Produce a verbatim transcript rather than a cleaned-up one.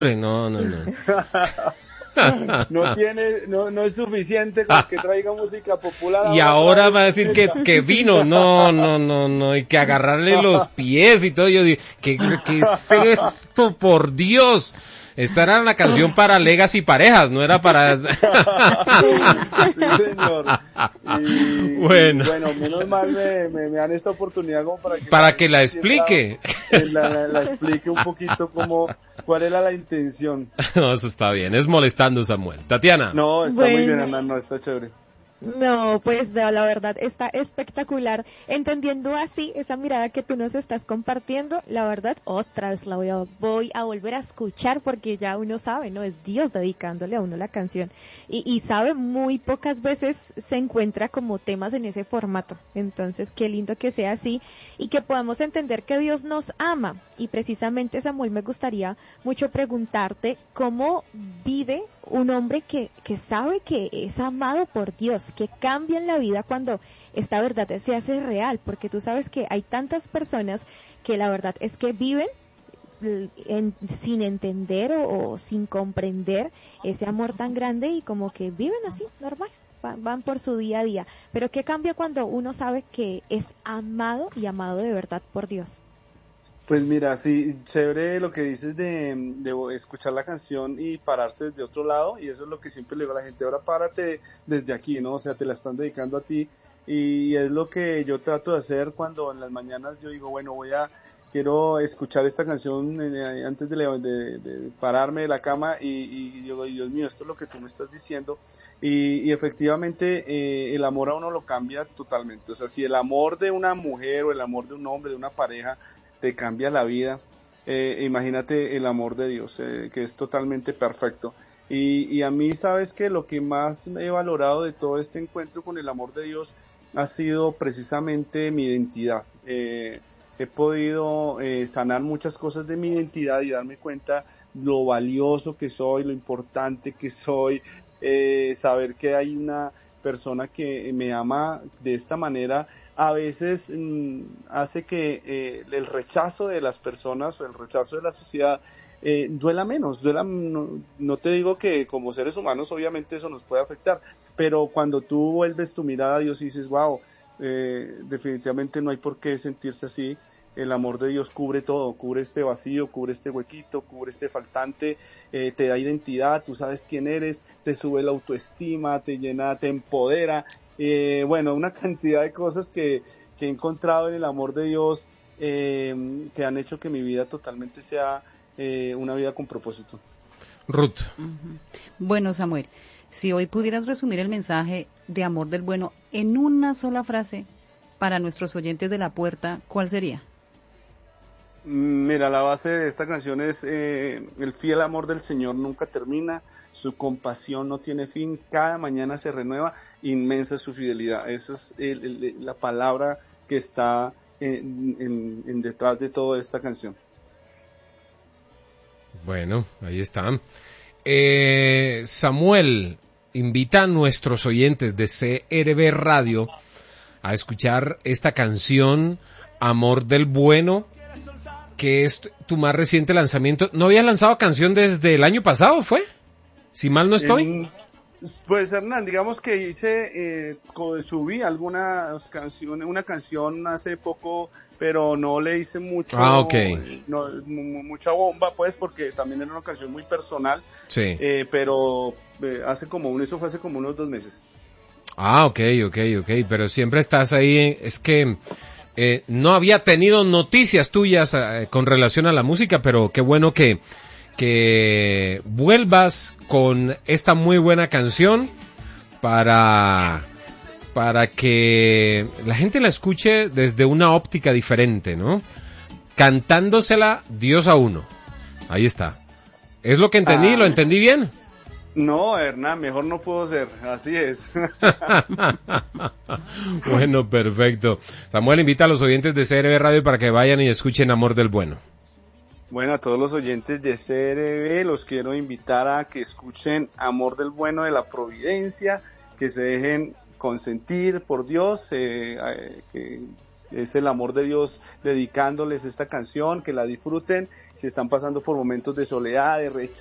No, no, no. No tiene, no, no es suficiente con que traiga música popular. Y ahora va a decir que, que vino, no, no, no, no, y que agarrarle los pies y todo. Yo digo, ¿qué, qué es esto, por Dios? Esta era una canción para legas y parejas, no era para... Sí, señor. Y, bueno. Y, bueno, menos mal me, me, me dan esta oportunidad como para que... Para la, que la explique. La, la, la explique un poquito cómo, cuál era la intención. No, eso está bien, es molestando, Samuel. Tatiana. No, está Bueno. muy bien, Hernán, no, está chévere. No, pues de- la verdad está espectacular. Entendiendo así esa mirada que tú nos estás compartiendo, la verdad, otra vez la voy a, voy a volver a escuchar porque ya uno sabe, ¿no? Es Dios dedicándole a uno la canción. Y, y sabe, muy pocas veces se encuentra como temas en ese formato. Entonces, qué lindo que sea así y que podamos entender que Dios nos ama. Y precisamente, Samuel, me gustaría mucho preguntarte cómo vive un hombre que, que sabe que es amado por Dios, que cambia en la vida cuando esta verdad se hace real, porque tú sabes que hay tantas personas que la verdad es que viven en, sin entender o, o sin comprender ese amor tan grande y como que viven así, normal, van, van por su día a día. Pero ¿qué cambia cuando uno sabe que es amado y amado de verdad por Dios? Pues mira, sí, chévere lo que dices de, de escuchar la canción y pararse desde otro lado, y eso es lo que siempre le digo a la gente, ahora párate desde aquí, ¿no? O sea, te la están dedicando a ti, y es lo que yo trato de hacer cuando en las mañanas yo digo, bueno, voy a, quiero escuchar esta canción eh, antes de, de, de pararme de la cama, y, y digo, Dios mío, esto es lo que tú me estás diciendo, y, y efectivamente eh, el amor a uno lo cambia totalmente, o sea, si el amor de una mujer o el amor de un hombre, de una pareja, te cambia la vida, eh, imagínate el amor de Dios, eh, que es totalmente perfecto. Y, y a mí, sabes que lo que más he valorado de todo este encuentro con el amor de Dios ha sido precisamente mi identidad. Eh, he podido eh, sanar muchas cosas de mi identidad y darme cuenta lo valioso que soy, lo importante que soy, eh, saber que hay una persona que me ama de esta manera. A veces mmm, hace que eh, el rechazo de las personas o el rechazo de la sociedad eh, duela menos, duela, no, no te digo que como seres humanos obviamente eso nos puede afectar, pero cuando tú vuelves tu mirada a Dios y dices, wow, eh, definitivamente no hay por qué sentirse así, el amor de Dios cubre todo, cubre este vacío, cubre este huequito, cubre este faltante, eh, te da identidad, tú sabes quién eres, te sube la autoestima, te llena, te empodera. Eh, bueno, una cantidad de cosas que, que he encontrado en el amor de Dios eh, que han hecho que mi vida totalmente sea eh, una vida con propósito. Ruth. Uh-huh. Bueno, Samuel, si hoy pudieras resumir el mensaje de amor del bueno en una sola frase para nuestros oyentes de La Puerta, ¿cuál sería? Mira, la base de esta canción es eh, el fiel amor del Señor nunca termina, su compasión no tiene fin, cada mañana se renueva, inmensa es su fidelidad. Esa es el, el, la palabra que está en, en, en detrás de toda esta canción. Bueno, ahí está. Eh, Samuel, invita a nuestros oyentes de C R B Radio a escuchar esta canción, Amor del Bueno, que es tu más reciente lanzamiento. ¿No habías lanzado canción desde el año pasado, fue? Si mal no estoy. En, pues Hernán, digamos que hice, eh, subí algunas canciones, una canción hace poco, pero no le hice mucho, ah, okay. no, mucha bomba, pues, porque también era una canción muy personal. Sí. Eh, pero eh, hace como, eso fue hace como unos dos meses. Ah, ok, ok, ok, pero siempre estás ahí, es que eh, no había tenido noticias tuyas eh, con relación a la música, pero qué bueno que, que vuelvas con esta muy buena canción para, para que la gente la escuche desde una óptica diferente, ¿no? Cantándosela Dios a uno. Ahí está. ¿Es lo que entendí? Ah. ¿Lo entendí bien? No, Hernán, mejor no puedo ser, así es. Bueno, perfecto. Samuel, invita a los oyentes de C R B Radio para que vayan y escuchen Amor del Bueno. Bueno, a todos los oyentes de C R B los quiero invitar a que escuchen Amor del Bueno de la Providencia, que se dejen consentir por Dios, eh, eh, que es el amor de Dios dedicándoles esta canción, que la disfruten, si están pasando por momentos de soledad, de rechazo,